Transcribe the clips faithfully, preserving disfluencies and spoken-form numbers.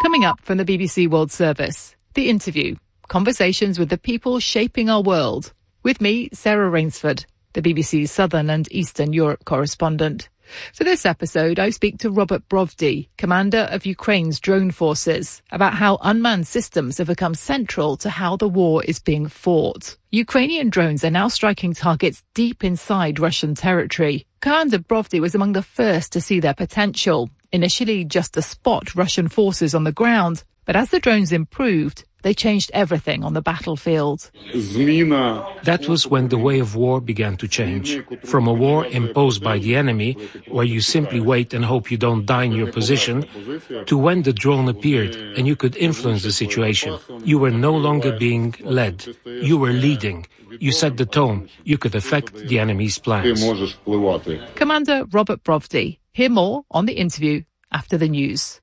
Coming up from the B B C World Service, The Interview, conversations with the people shaping our world. With me, Sarah Rainsford, the B B C's Southern and Eastern Europe correspondent. For this episode, I speak to Robert Brovdy, commander of Ukraine's drone forces, about how unmanned systems have become central to how the war is being fought. Ukrainian drones are now striking targets deep inside Russian territory. Commander Brovdy was among the first to see their potential, initially just to spot Russian forces on the ground. But as the drones improved, they changed everything on the battlefield. That was when the way of war began to change. From a war imposed by the enemy, where you simply wait and hope you don't die in your position, to when the drone appeared and you could influence the situation. You were no longer being led. You were leading. You set the tone. You could affect the enemy's plans. Commander Robert Brovdy. Hear more on The Interview after the news.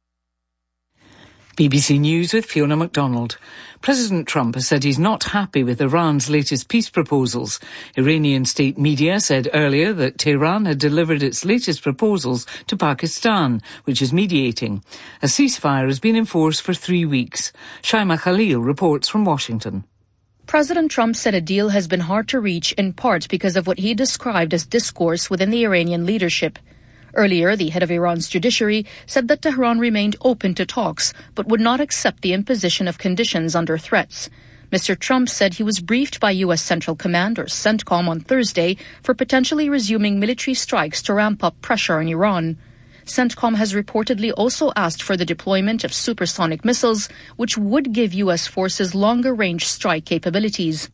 B B C News with Fiona MacDonald. President Trump has said he's not happy with Iran's latest peace proposals. Iranian state media said earlier that Tehran had delivered its latest proposals to Pakistan, which is mediating. A ceasefire has been in force for three weeks. Shaima Khalil reports from Washington. President Trump said a deal has been hard to reach in part because of what he described as discourse within the Iranian leadership. Earlier, the head of Iran's judiciary said that Tehran remained open to talks, but would not accept the imposition of conditions under threats. Mister Trump said he was briefed by U S Central Command, or CENTCOM, on Thursday for potentially resuming military strikes to ramp up pressure on Iran. CENTCOM has reportedly also asked for the deployment of supersonic missiles, which would give U S forces longer-range strike capabilities.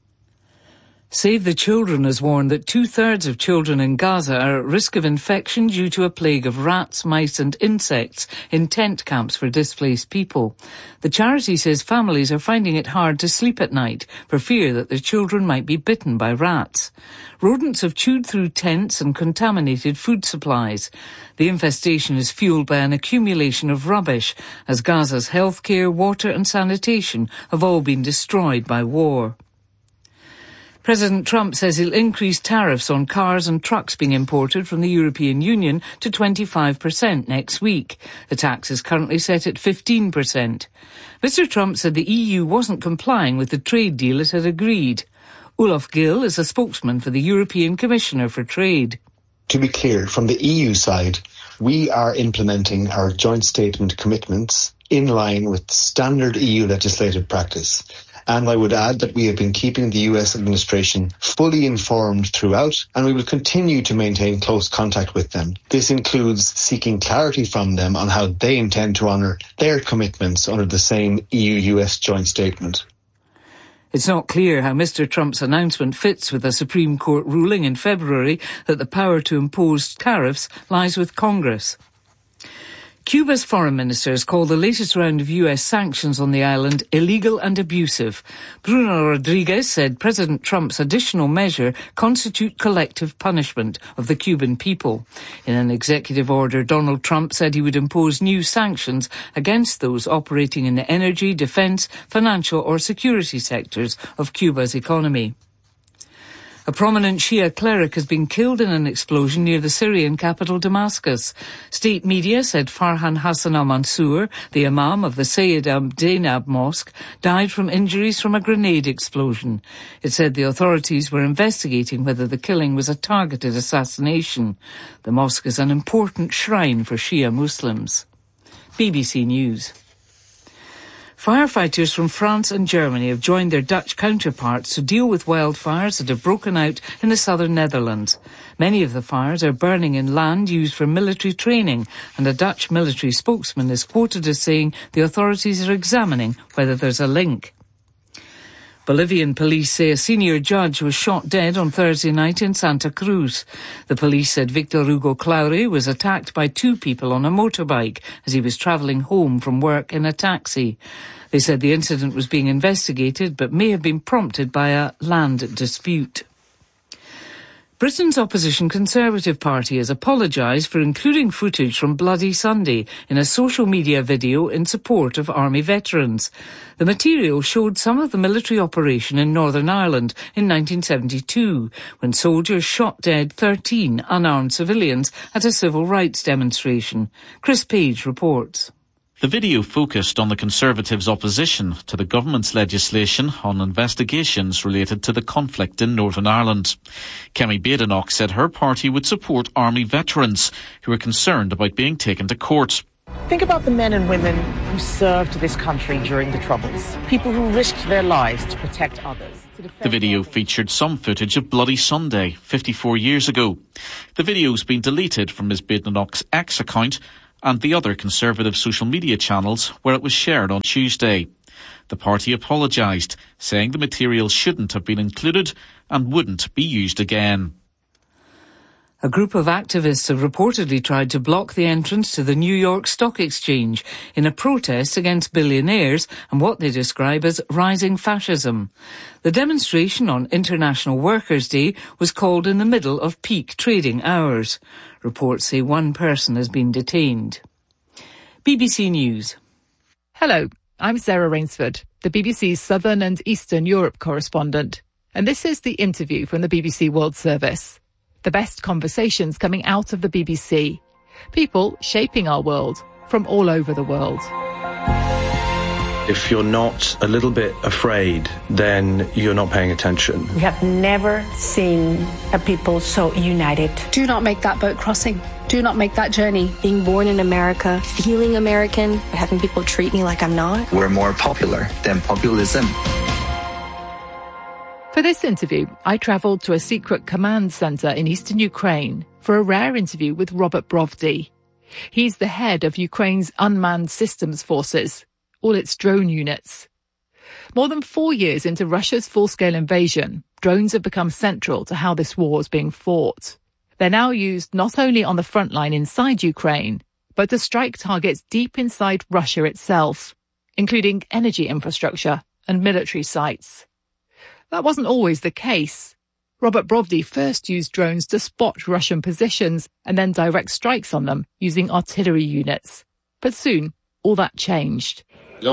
Save the Children has warned that two-thirds of children in Gaza are at risk of infection due to a plague of rats, mice and insects in tent camps for displaced people. The charity says families are finding it hard to sleep at night for fear that their children might be bitten by rats. Rodents have chewed through tents and contaminated food supplies. The infestation is fueled by an accumulation of rubbish, as Gaza's healthcare, water and sanitation have all been destroyed by war. President Trump says he'll increase tariffs on cars and trucks being imported from the European Union to twenty-five percent next week. The tax is currently set at fifteen percent. Mister Trump said the E U wasn't complying with the trade deal it had agreed. Olaf Gill is a spokesman for the European Commissioner for Trade. To be clear, from the E U side, we are implementing our joint statement commitments in line with standard E U legislative practice. And I would add that we have been keeping the U S administration fully informed throughout, and we will continue to maintain close contact with them. This includes seeking clarity from them on how they intend to honour their commitments under the same E U U S joint statement. It's not clear how Mister Trump's announcement fits with a Supreme Court ruling in February that the power to impose tariffs lies with Congress. Cuba's foreign minister has called the latest round of U S sanctions on the island illegal and abusive. Bruno Rodriguez said President Trump's additional measure constitute collective punishment of the Cuban people. In an executive order, Donald Trump said he would impose new sanctions against those operating in the energy, defence, financial or security sectors of Cuba's economy. A prominent Shia cleric has been killed in an explosion near the Syrian capital Damascus. State media said Farhan Hassan al-Mansour, the imam of the Sayyid Abdeinab Mosque, died from injuries from a grenade explosion. It said the authorities were investigating whether the killing was a targeted assassination. The mosque is an important shrine for Shia Muslims. B B C News. Firefighters from France and Germany have joined their Dutch counterparts to deal with wildfires that have broken out in the southern Netherlands. Many of the fires are burning in land used for military training, and a Dutch military spokesman is quoted as saying the authorities are examining whether there's a link. Bolivian police say a senior judge was shot dead on Thursday night in Santa Cruz. The police said Victor Hugo Claure was attacked by two people on a motorbike as he was travelling home from work in a taxi. They said the incident was being investigated but may have been prompted by a land dispute. Britain's opposition Conservative Party has apologised for including footage from Bloody Sunday in a social media video in support of army veterans. The material showed some of the military operation in Northern Ireland in nineteen seventy-two, when soldiers shot dead thirteen unarmed civilians at a civil rights demonstration. Chris Page reports. The video focused on the Conservatives' opposition to the government's legislation on investigations related to the conflict in Northern Ireland. Kemi Badenoch said her party would support army veterans who are concerned about being taken to court. Think about the men and women who served this country during the Troubles, people who risked their lives to protect others. The video featured some footage of Bloody Sunday, fifty-four years ago. The video's been deleted from Miz Badenoch's X account and the other Conservative social media channels where it was shared on Tuesday. The party apologised, saying the material shouldn't have been included and wouldn't be used again. A group of activists have reportedly tried to block the entrance to the New York Stock Exchange in a protest against billionaires and what they describe as rising fascism. The demonstration on International Workers' Day was called in the middle of peak trading hours. Reports say one person has been detained. B B C News. Hello, I'm Sarah Rainsford, the B B C's Southern and Eastern Europe correspondent. And this is The Interview from the B B C World Service. The best conversations coming out of the B B C. People shaping our world from all over the world. If you're not a little bit afraid, then you're not paying attention. We have never seen a people so united. Do not make that boat crossing. Do not make that journey. Being born in America, feeling American, having people treat me like I'm not. We're more popular than populism. For this interview, I travelled to a secret command centre in eastern Ukraine for a rare interview with Robert Brovdy. He's the head of Ukraine's unmanned systems forces, all its drone units. More than four years into Russia's full-scale invasion, drones have become central to how this war is being fought. They're now used not only on the front line inside Ukraine, but to strike targets deep inside Russia itself, including energy infrastructure and military sites. That wasn't always the case. Robert Brovdy first used drones to spot Russian positions and then direct strikes on them using artillery units. But soon, all that changed. I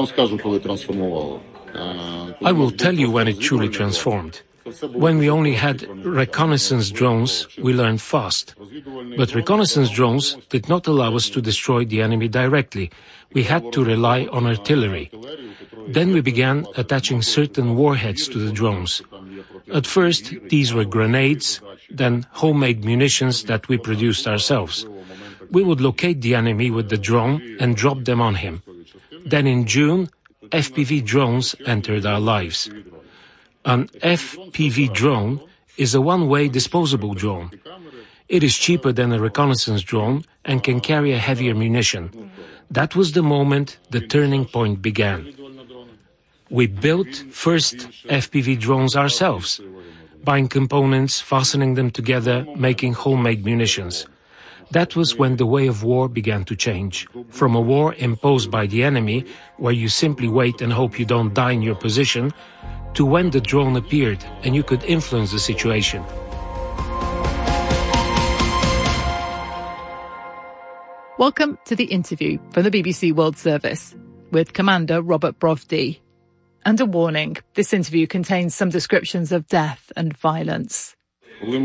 will tell you when it truly transformed. When we only had reconnaissance drones, we learned fast. But reconnaissance drones did not allow us to destroy the enemy directly. We had to rely on artillery. Then we began attaching certain warheads to the drones. At first, these were grenades, then homemade munitions that we produced ourselves. We would locate the enemy with the drone and drop them on him. Then in June, F P V drones entered our lives. An F P V drone is a one-way disposable drone. It is cheaper than a reconnaissance drone and can carry a heavier munition. That was the moment the turning point began. We built first F P V drones ourselves, buying components, fastening them together, making homemade munitions. That was when the way of war began to change, from a war imposed by the enemy, where you simply wait and hope you don't die in your position, to when the drone appeared and you could influence the situation. Welcome to The Interview from the B B C World Service with Commander Robert Brovdy. And a warning, this interview contains some descriptions of death and violence. When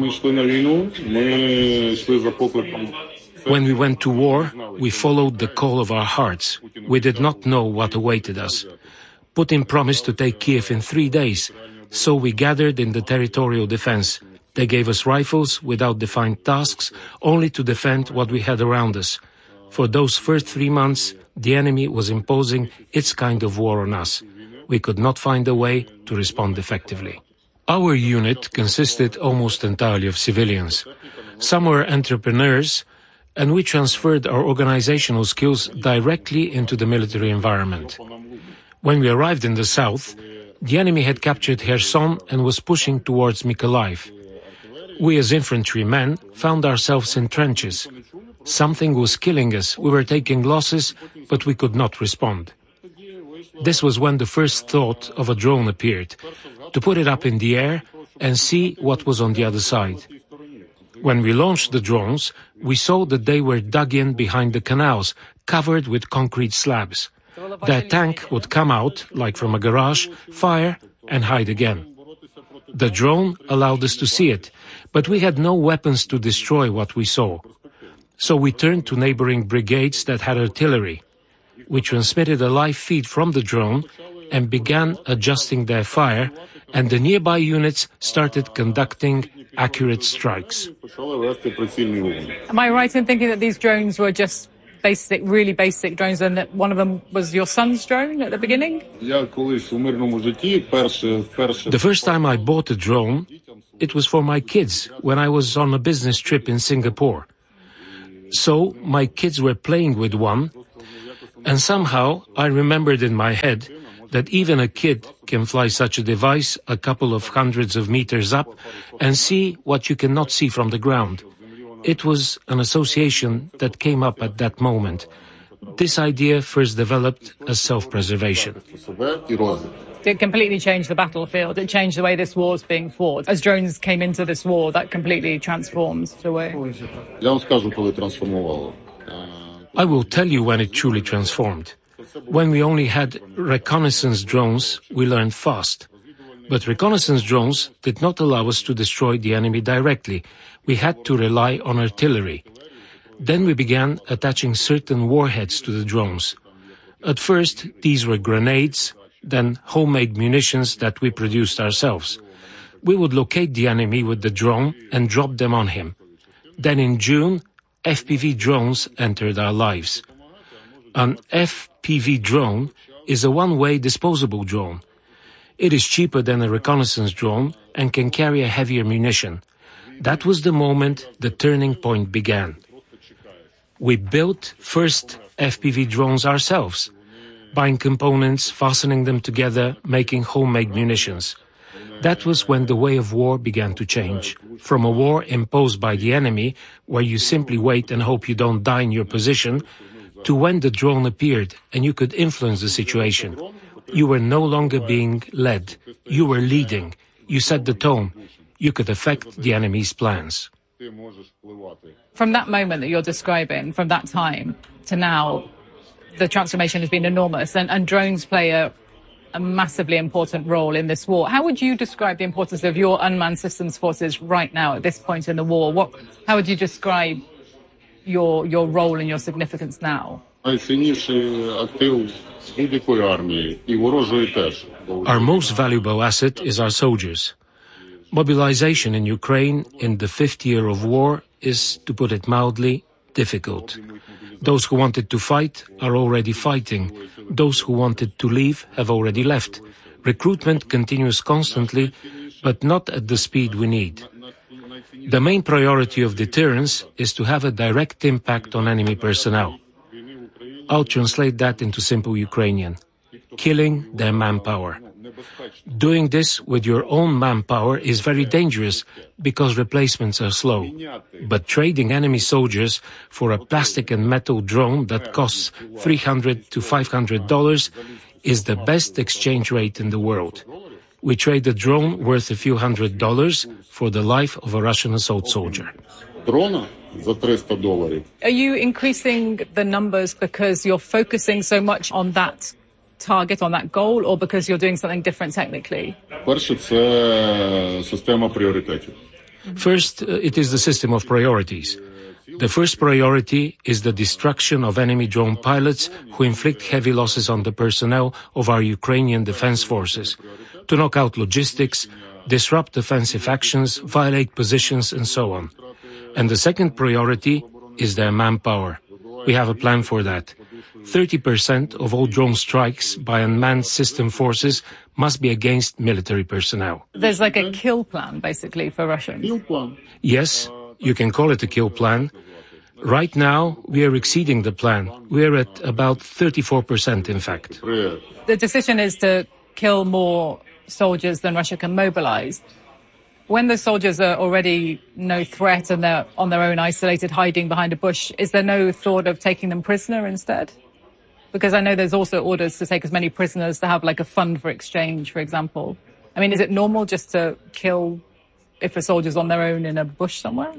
we went to war, we followed the call of our hearts. We did not know what awaited us. Putin promised to take Kiev in three days, so we gathered in the territorial defense. They gave us rifles without defined tasks, only to defend what we had around us. For those first three months, the enemy was imposing its kind of war on us. We could not find a way to respond effectively. Our unit consisted almost entirely of civilians. Some were entrepreneurs, and we transferred our organizational skills directly into the military environment. When we arrived in the south, the enemy had captured Kherson and was pushing towards Mykolaiv. We as infantrymen found ourselves in trenches. Something was killing us. We were taking losses, but we could not respond. This was when the first thought of a drone appeared, to put it up in the air and see what was on the other side. When we launched the drones, we saw that they were dug in behind the canals, covered with concrete slabs. Their tank would come out, like from a garage, fire and hide again. The drone allowed us to see it, but we had no weapons to destroy what we saw. So we turned to neighboring brigades that had artillery. We transmitted a live feed from the drone and began adjusting their fire, and the nearby units started conducting accurate strikes. Am I right in thinking that these drones were just basic, really basic drones, and that one of them was your son's drone at the beginning? The first time I bought a drone, it was for my kids when I was on a business trip in Singapore. So my kids were playing with one, and somehow I remembered in my head that even a kid can fly such a device a couple of hundreds of meters up and see what you cannot see from the ground. It was an association that came up at that moment. This idea first developed as self-preservation. It completely changed the battlefield. It changed the way this war is being fought. As drones came into this war, that completely transformed the way. I will tell you when it truly transformed. When we only had reconnaissance drones, we learned fast. But reconnaissance drones did not allow us to destroy the enemy directly. We had to rely on artillery. Then we began attaching certain warheads to the drones. At first, these were grenades, then homemade munitions that we produced ourselves. We would locate the enemy with the drone and drop them on him. Then in June, F P V drones entered our lives. An F P V drone is a one-way disposable drone. It is cheaper than a reconnaissance drone and can carry a heavier munition. That was the moment the turning point began. We built first F P V drones ourselves, buying components, fastening them together, making homemade munitions. That was when the way of war began to change. From a war imposed by the enemy, where you simply wait and hope you don't die in your position, to when the drone appeared and you could influence the situation. You were no longer being led. You were leading. You set the tone. You could affect the enemy's plans. From that moment that you're describing, from that time to now, the transformation has been enormous, and, and drones play a, a massively important role in this war. How would you describe the importance of your unmanned systems forces right now at this point in the war? What, how would you describe your your role and your significance now? Our most valuable asset is our soldiers. Mobilization in Ukraine in the fifth year of war is, to put it mildly, difficult. Those who wanted to fight are already fighting. Those who wanted to leave have already left. Recruitment continues constantly, but not at the speed we need. The main priority of deterrence is to have a direct impact on enemy personnel. I'll translate that into simple Ukrainian. Killing their manpower. Doing this with your own manpower is very dangerous because replacements are slow. But trading enemy soldiers for a plastic and metal drone that costs three hundred to five hundred dollars is the best exchange rate in the world. We trade a drone worth a few hundred dollars for the life of a Russian assault soldier. Are you increasing the numbers because you're focusing so much on that target, on that goal, or because you're doing something different technically? First, uh, it is the system of priorities. The first priority is the destruction of enemy drone pilots who inflict heavy losses on the personnel of our Ukrainian defense forces, to knock out logistics, disrupt offensive actions, violate positions, and so on. And the second priority is their manpower. We have a plan for that. thirty percent of all drone strikes by unmanned system forces must be against military personnel. There's like a kill plan, basically, for Russians. Yes, you can call it a kill plan. Right now, we are exceeding the plan. We are at about thirty-four percent, in fact. The decision is to kill more soldiers than Russia can mobilize. When the soldiers are already no threat and they're on their own, isolated, hiding behind a bush, is there no thought of taking them prisoner instead? Because I know there's also orders to take as many prisoners, to have like a fund for exchange, for example. I mean, is it normal just to kill if a soldier's on their own in a bush somewhere?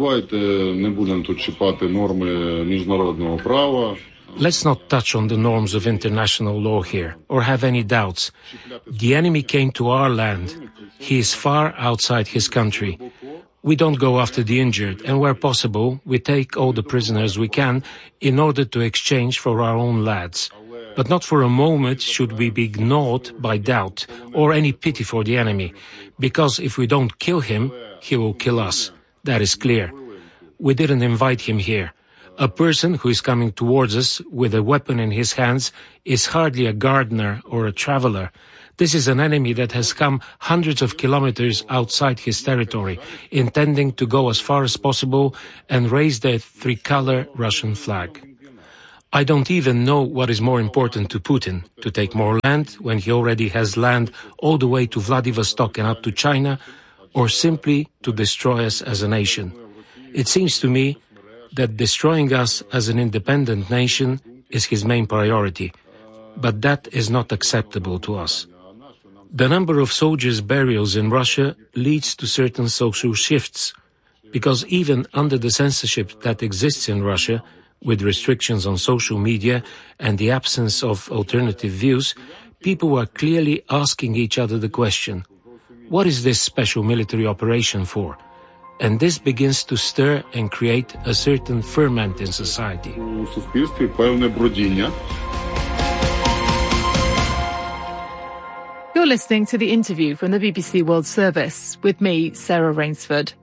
Let's not touch on the norms of international law here, or have any doubts. The enemy came to our land. He is far outside his country. We don't go after the injured, and where possible, we take all the prisoners we can in order to exchange for our own lads. But not for a moment should we be gnawed by doubt or any pity for the enemy, because if we don't kill him, he will kill us. That is clear. We didn't invite him here. A person who is coming towards us with a weapon in his hands is hardly a gardener or a traveler. This is an enemy that has come hundreds of kilometers outside his territory, intending to go as far as possible and raise the three-color Russian flag. I don't even know what is more important to Putin, to take more land when he already has land all the way to Vladivostok and up to China, or simply to destroy us as a nation. It seems to me that destroying us as an independent nation is his main priority, but that is not acceptable to us. The number of soldiers' burials in Russia leads to certain social shifts, because even under the censorship that exists in Russia, with restrictions on social media and the absence of alternative views, people were clearly asking each other the question, what is this special military operation for? And this begins to stir and create a certain ferment in society. You're listening to the interview from the B B C World Service with me, Sarah Rainsford.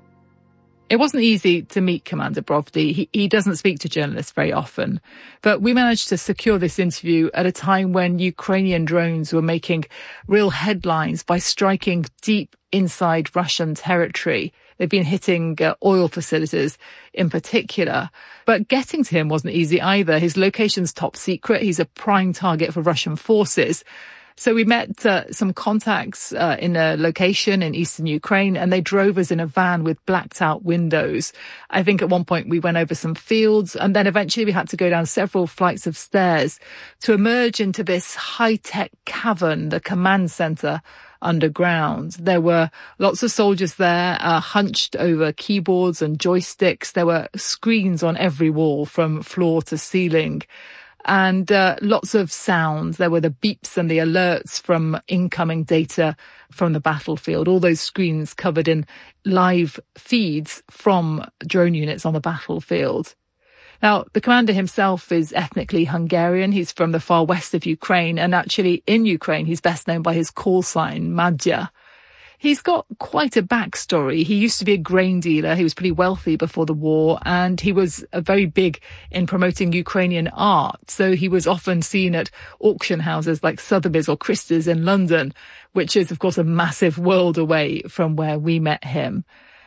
It wasn't easy to meet Commander Brovdi. He, he doesn't speak to journalists very often, but we managed to secure this interview at a time when Ukrainian drones were making real headlines by striking deep inside Russian territory. They've been hitting uh, oil facilities in particular, but getting to him wasn't easy either. His location's top secret. He's a prime target for Russian forces. So we met uh, some contacts uh, in a location in eastern Ukraine, and they drove us in a van with blacked out windows. I think at one point we went over some fields, and then eventually we had to go down several flights of stairs to emerge into this high-tech cavern, the command center underground. There were lots of soldiers there, uh, hunched over keyboards and joysticks. There were screens on every wall from floor to ceiling. And uh, lots of sounds. There were the beeps and the alerts from incoming data from the battlefield. All those screens covered in live feeds from drone units on the battlefield. Now, the commander himself is ethnically Hungarian. He's from the far west of Ukraine. And actually, in Ukraine, he's best known by his call sign, Madja. He's got quite a backstory. He used to be a grain dealer. He was pretty wealthy before the war, and he was uh, very big in promoting Ukrainian art. So he was often seen at auction houses like Sotheby's or Christie's in London, which is, of course, a massive world away from where we met him.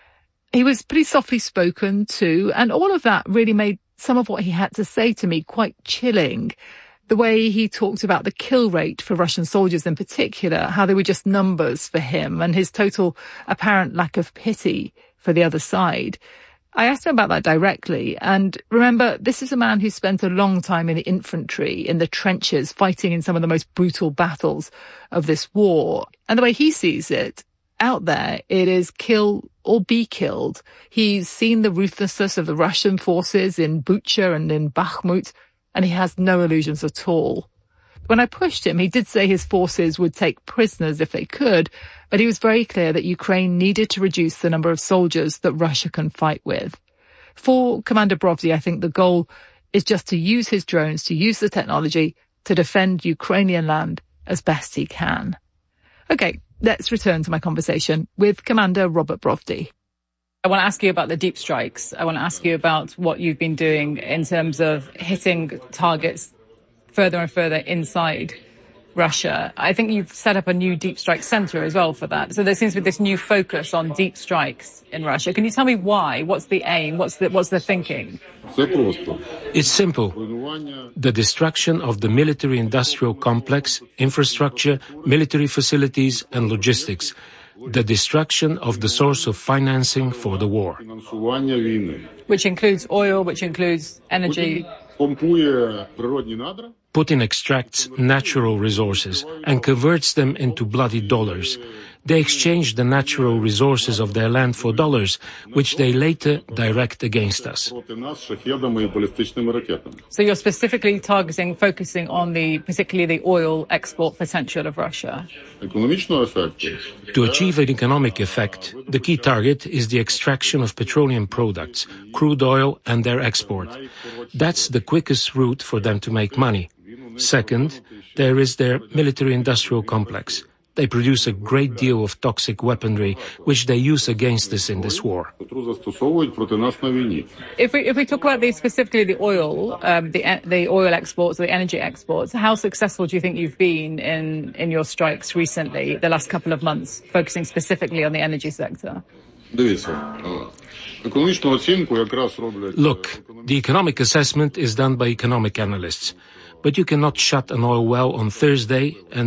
He was pretty softly spoken too, and all of that really made some of what he had to say to me quite chilling. The way he talked about the kill rate for Russian soldiers in particular, how they were just numbers for him, and his total apparent lack of pity for the other side. I asked him about that directly, and remember, this is a man who spent a long time in the infantry, in the trenches, fighting in some of the most brutal battles of this war. And the way he sees it, out there, it is kill or be killed. He's seen the ruthlessness of the Russian forces in Bucha and in Bakhmut, and he has no illusions at all. When I pushed him, he did say his forces would take prisoners if they could, but he was very clear that Ukraine needed to reduce the number of soldiers that Russia can fight with. For Commander Brovdi, I think the goal is just to use his drones, to use the technology to defend Ukrainian land as best he can. Okay, let's return to my conversation with Commander Robert Brovdi. I want to ask you about the deep strikes. I want to ask you about what you've been doing in terms of hitting targets further and further inside Russia. I think you've set up a new deep strike center as well for that. So there seems to be this new focus on deep strikes in Russia. Can you tell me why? What's the aim? What's the, what's the thinking? It's simple. The destruction of the military-industrial complex, infrastructure, military facilities and logistics. The destruction of the source of financing for the war. Which includes oil, which includes energy. Putin extracts natural resources and converts them into bloody dollars. They exchange the natural resources of their land for dollars, which they later direct against us. So you're specifically targeting, focusing on the, particularly the oil export potential of Russia? To achieve an economic effect, the key target is the extraction of petroleum products, crude oil and their export. That's the quickest route for them to make money. Second, there is their military-industrial complex. They produce a great deal of toxic weaponry, which they use against us in this war. If we if we talk about the, specifically the oil, um, the the oil exports, or the energy exports, how successful do you think you've been in in your strikes recently, the last couple of months, focusing specifically on the energy sector? Look, the economic assessment is done by economic analysts, but you cannot shut an oil well on Thursday and